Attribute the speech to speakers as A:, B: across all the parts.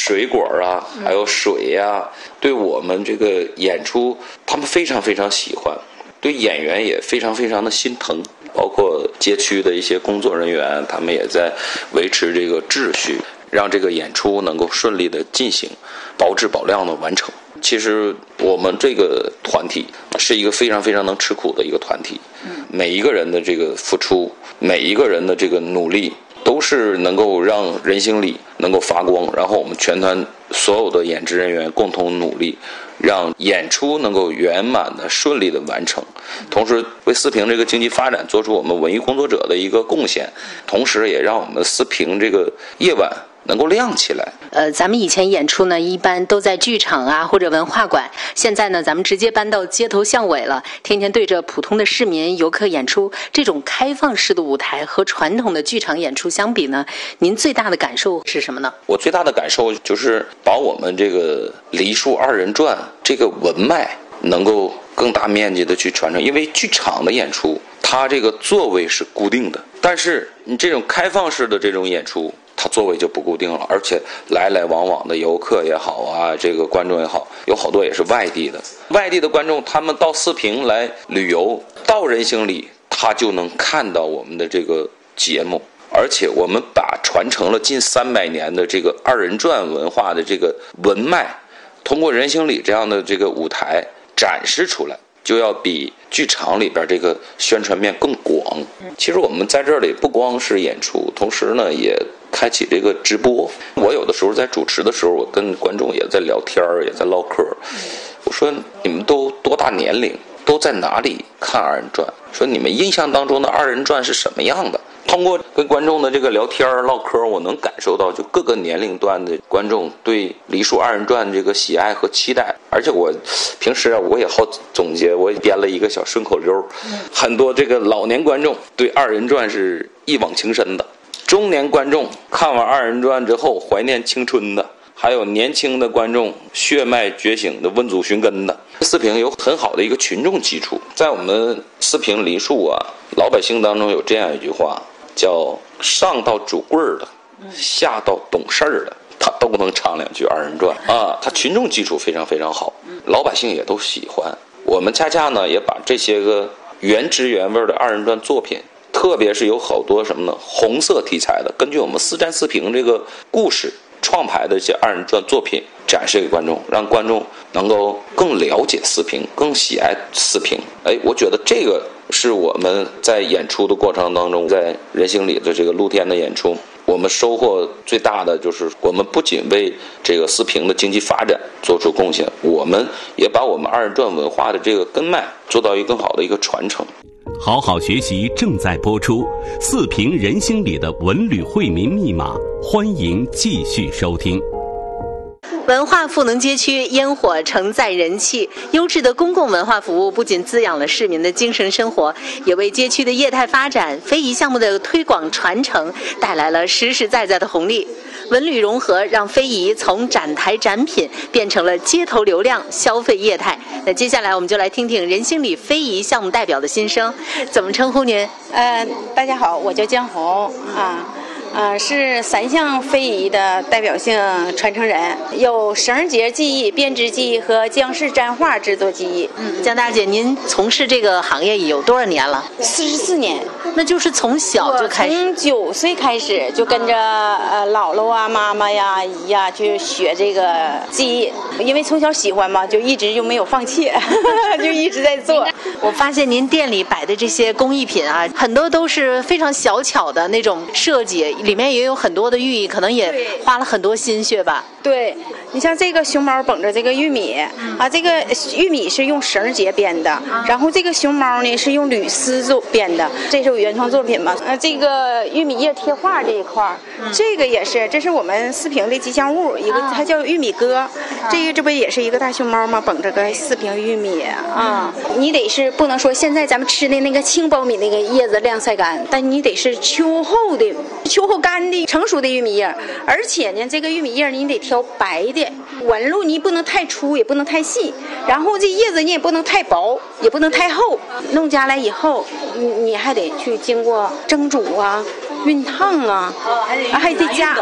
A: 水果啊，还有水呀，对我们这个演出，他们非常非常喜欢，对演员也非常非常的心疼。包括街区的一些工作人员，他们也在维持这个秩序，让这个演出能够顺利的进行，保质保量的完成。其实我们这个团体是一个非常非常能吃苦的一个团体，每一个人的这个付出，每一个人的这个努力，都是能够让人星里能够发光，然后我们全团所有的演职人员共同努力，让演出能够圆满的顺利的完成，同时为四平这个经济发展做出我们文艺工作者的一个贡献，同时也让我们四平这个夜晚能够亮起来。
B: 咱们以前演出呢，一般都在剧场啊或者文化馆，现在呢，咱们直接搬到街头巷尾了，天天对着普通的市民游客演出。这种开放式的舞台和传统的剧场演出相比呢，您最大的感受是什么呢？
A: 我最大的感受就是把我们这个梨树二人转这个文脉能够更大面积的去传承，因为剧场的演出，它这个座位是固定的，但是你这种开放式的这种演出，它座位就不固定了，而且来来往往的游客也好啊，这个观众也好，有好多也是外地的观众，他们到四平来旅游，到人星里，他就能看到我们的这个节目，而且我们把传承了近300年的这个二人转文化的这个文脉，通过人星里这样的这个舞台展示出来，就要比剧场里边这个宣传面更广。其实我们在这里不光是演出，同时呢也开启这个直播。我有的时候在主持的时候，我跟观众也在聊天，也在唠嗑。我说你们都多大年龄，都在哪里看二人转？说你们印象当中的二人转是什么样的？通过跟观众的这个聊天唠嗑，我能感受到就各个年龄段的观众对梨树二人转这个喜爱和期待。而且我平时啊，我也好总结，我也编了一个小顺口溜，很多这个老年观众对二人转是一往情深的，中年观众看完二人转之后怀念青春的，还有年轻的观众血脉觉醒的问祖寻根的。四平有很好的一个群众基础，在我们四平梨树啊，老百姓当中有这样一句话，叫上到主棍的，下到懂事的，他都能唱2句二人转啊。他群众基础非常非常好，老百姓也都喜欢。我们恰恰呢也把这些个原汁原味的二人转作品，特别是有好多什么呢，红色题材的，根据我们四战四平这个故事创排的一些二人转作品展示给观众，让观众能够更了解四平，更喜爱四平。我觉得这个是我们在演出的过程当中，在人星里的这个露天的演出，我们收获最大的就是我们不仅为这个四平的经济发展做出贡献，我们也把我们二人转文化的这个根脉做到一个更好的一个传承。
C: 好好学习正在播出，四平人星里的文旅惠民密码，欢迎继续收听。
B: 文化赋能街区，烟火承载人气。优质的公共文化服务不仅滋养了市民的精神生活，也为街区的业态发展、非遗项目的推广传承带来了实实在在的红利。文旅融合让非遗从展台展品变成了街头流量消费业态。那接下来我们就来听听人星里非遗项目代表的心声。怎么称呼您？
D: 大家好，我叫江红是3项非遗的代表性传承人，有绳结技艺、编织技艺和江式毡画制作技艺。
B: 江大姐，您从事这个行业有多少年了
D: ？44年。
B: 那就是从小就开始？
D: 从9岁开始就跟着姥姥啊、妈妈呀、姨呀去学这个技艺，因为从小喜欢嘛，就一直就没有放弃，就一直在做。
B: 我发现您店里摆的这些工艺品啊，很多都是非常小巧的那种设计，里面也有很多的寓意，可能也花了很多心血吧。
D: 对，你像这个熊猫绷着这个玉米这个玉米是用绳结编的，然后这个熊猫呢是用铝丝编的，这是我原创作品嘛。这个玉米叶贴画这一块这个也是，这是我们四平的吉祥物，一个它叫玉米哥。这不也是一个大熊猫吗？绷着个四平玉米你得是不能说现在咱们吃的那个青苞米那个叶子晾晒干，但你得是秋后干的成熟的玉米叶，而且呢这个玉米叶你得挑白的，纹路你不能太粗也不能太细，然后这叶子你也不能太薄也不能太厚，弄下来以后你还得去经过蒸煮熨烫还得加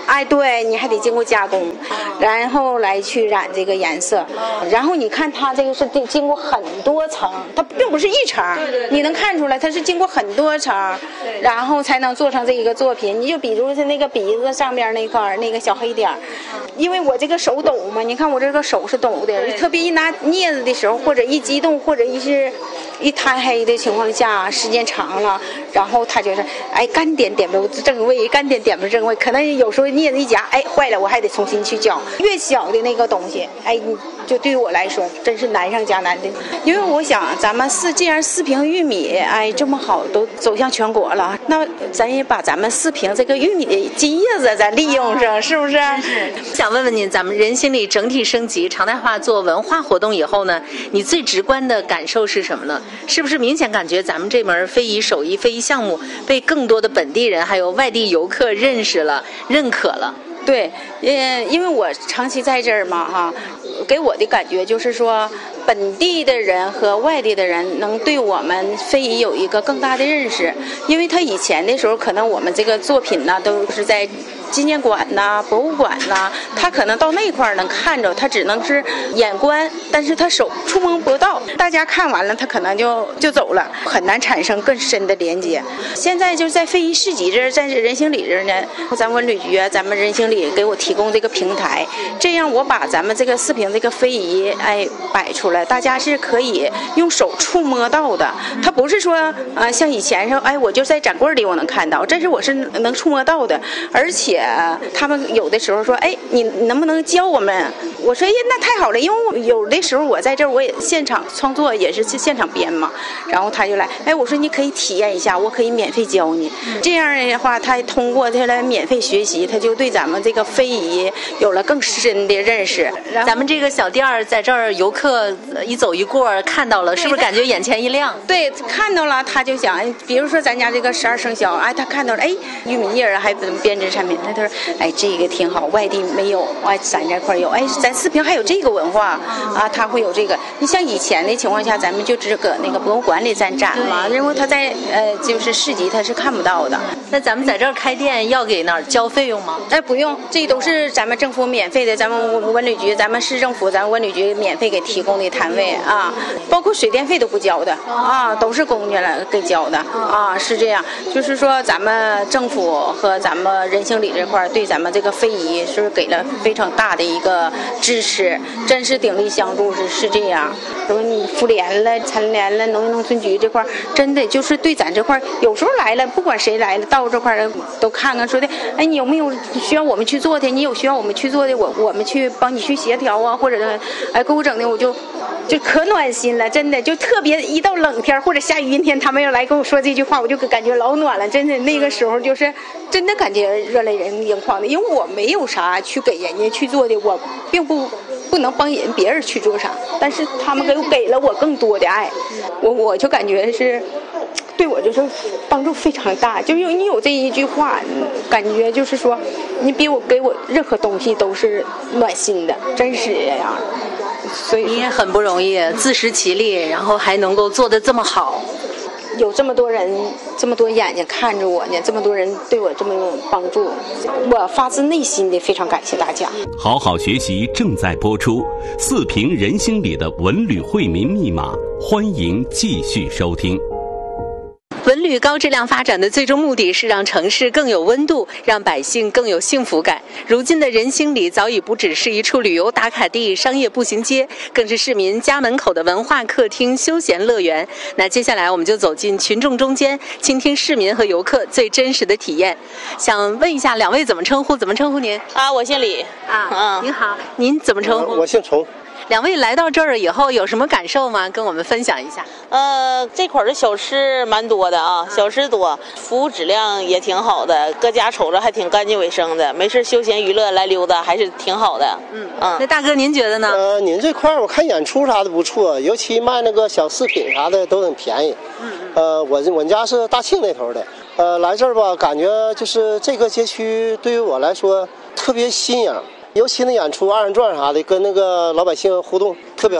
D: 哎，对，你还得经过加工，然后来去染这个颜色。然后你看它这个是经过很多层，它并不是一层，你能看出来它是经过很多层，然后才能做成这一个作品。你就比如是那个鼻子上边那块那个小黑点，因为我这个手抖嘛，你看我这个手是抖的，特别一拿镊子的时候，或者一激动，或者一贪黑的情况下，时间长了，然后它就是哎干点不正位，干点不正位，可能有时候镊子一夹，哎坏了，我还得重新去搅。越小的那个东西，哎，就对于我来说真是难上加难的。因为我想咱们既然四平玉米哎这么好，都走向全国了，那咱也把咱们四平这个玉米的金叶子咱利用上，是不是？
B: 想问问您，咱们人心里整体升级常态化做文化活动以后呢，你最直观的感受是什么呢？是不是明显感觉咱们这门非遗手艺非遗项目被更多的本地人还有外地游客认识了、认可了？
D: 对，因为我长期在这儿嘛哈，给我的感觉就是说，本地的人和外地的人能对我们非遗有一个更大的认识。因为他以前的时候，可能我们这个作品呢都是在纪念馆呐、博物馆呐，他可能到那块儿能看着，他只能是眼观，但是他手触摸不到。大家看完了，他可能就走了，很难产生更深的连接。现在就是在非遗市集这儿，在人行里这儿呢，咱文旅局啊，咱们人行里给我提供这个平台，这样我把咱们这个四平这个非遗哎摆出来，大家是可以用手触摸到的。它不是说像以前说哎我就在展柜里我能看到，这是我是能触摸到的。而且他们有的时候说哎你能不能教我们？我说哎那太好了，因为有的时候我在这儿我也现场创作，也是现场编嘛。然后他就来哎我说你可以体验一下，我可以免费教你。这样的话他通过他来免费学习，他就对咱们这个非遗有了更深的认识。
B: 咱们这个小店儿在这儿，游客一走一过看到了，是不是感觉眼前一亮？
D: 对，看到了他就想，比如说咱家这个12生肖，哎，他看到了，哎，玉米叶还怎么编织产品？他说，哎，这个挺好，外地没有，哎，咱这块有，哎，咱四平还有这个文化啊，他会有这个。你像以前的情况下，咱们就只搁那个博物馆里展嘛，因为他在就是市集他是看不到的。
B: 那咱们在这儿开店要给哪儿交费用吗？
D: 哎，不用，这都是咱们政府免费的，咱们文旅局、咱们市政府、咱们文旅局免费给提供的摊位啊，包括水电费都不交的啊，都是公家来给交的啊，是这样。就是说，咱们政府和咱们人行里这块对咱们这个非遗是给了非常大的一个支持，真是鼎力相助，是这样。说你妇联了、残联了、农业农村局这块，真的就是对咱这块，有时候来了，不管谁来了，到这块都看看，说的，哎，你有没有需要我们去做的？你有需要我们去做的，我们去帮你去协调啊，或者哎给我整的，我就可暖心了，真的就特别一到冷天或者下雨阴天，他们要来跟我说这句话，我就感觉老暖了，真的那个时候就是真的感觉热泪盈眶的，因为我没有啥去给人家去做的，我并不能帮别人去做啥，但是他们给了我更多的爱，我就感觉是对我就是帮助非常大，就是你有这一句话，感觉就是说你比我给我任何东西都是暖心的，真是这样。所以
B: 你也很不容易，自食其力，然后还能够做得这么好。
D: 有这么多人，这么多眼睛看着我呢，这么多人对我这么有帮助，我发自内心的非常感谢大家。
C: 好好学习正在播出，四平人心里的文旅惠民密码，欢迎继续收听。
B: 文旅高质量发展的最终目的是让城市更有温度，让百姓更有幸福感。如今的人心里早已不只是一处旅游打卡地、商业步行街，更是市民家门口的文化客厅、休闲乐园。那接下来我们就走进群众中间，倾听市民和游客最真实的体验。想问一下两位怎么称呼？怎么称呼您？
E: 我姓李。
B: 您好，您怎么称呼？
F: 我姓崇。
B: 两位来到这儿以后有什么感受吗？跟我们分享一下。
E: 这块的小吃蛮多的啊，小吃多，服务质量也挺好的，各家瞅着还挺干净卫生的，没事休闲娱乐来溜达还是挺好的。
B: 那大哥您觉得呢？
F: 您这块我看演出啥的不错，尤其卖那个小饰品啥的都很便宜。我家是大庆那头的，来这儿吧，感觉就是这个街区对于我来说特别新颖。尤其那演出二人转啥的，跟那个老百姓互动特别好。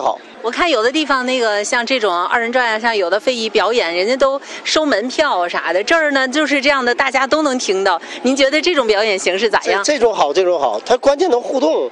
B: 我看有的地方那个像这种二人转啊，像有的非遗表演，人家都收门票啥的。这儿呢就是这样的，大家都能听到。您觉得这种表演形式咋样？
F: 这种好，这种好，它关键能互动。